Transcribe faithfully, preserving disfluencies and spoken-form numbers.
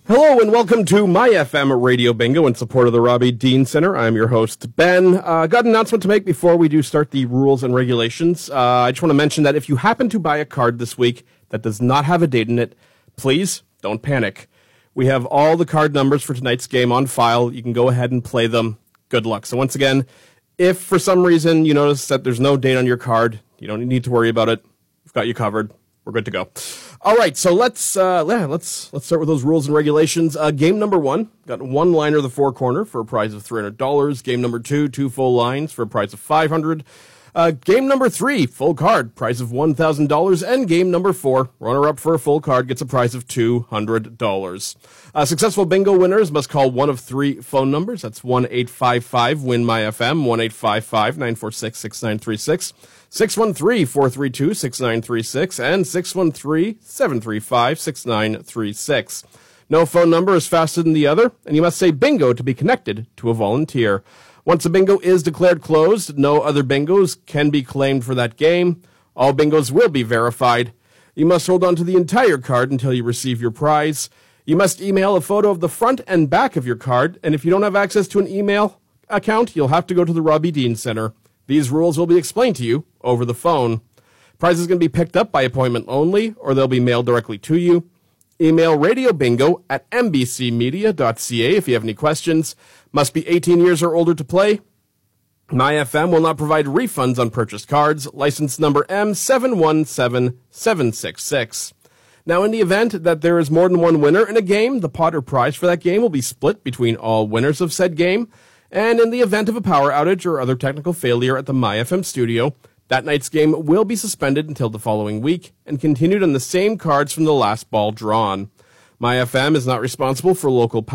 Hello and welcome to My F M Radio Bingo in support of the Robbie Dean Center. I'm your host, Ben. Uh, got an announcement to make before we do start the rules and regulations. Uh, I just want to mention that if you happen to buy a card this week that does not have a date in it, please don't panic. We have all the card numbers for tonight's game on file. You can go ahead and play them. Good luck. So once again, if for some reason you notice that there's no date on your card, you don't need to worry about it. We've got you covered. We're good to go. All right, so let's uh, yeah, let's let's start with those rules and regulations. Uh, game number one, got one liner the four corner for a prize of three hundred dollars. Game number two, two full lines for a prize of five hundred dollars. Uh, game number three, full card, prize of one thousand dollars. And game number four, runner-up for a full card, gets a prize of two hundred dollars. Uh, successful bingo winners must call one of three phone numbers. That's one eight five five win my F M, one eight five five nine four six six nine three six, six one three four three two six nine three six, and six one three seven three five six nine three six. No phone number is faster than the other, and you must say bingo to be connected to a volunteer. Once a bingo is declared closed, no other bingos can be claimed for that game. All bingos will be verified. You must hold on to the entire card until you receive your prize. You must email a photo of the front and back of your card, and if you don't have access to an email account, you'll have to go to the Robbie Dean Center. These rules will be explained to you over the phone. Prizes can be picked up by appointment only, or they'll be mailed directly to you. Email radiobingo at m b c media dot c a if you have any questions. Must be eighteen years or older to play. My F M will not provide refunds on purchased cards. License number M seven one seven seven six six. Now, in the event that there is more than one winner in a game, the pot or prize for that game will be split between all winners of said game. And in the event of a power outage or other technical failure at the My F M studio, that night's game will be suspended until the following week and continued on the same cards from the last ball drawn. My F M is not responsible for local power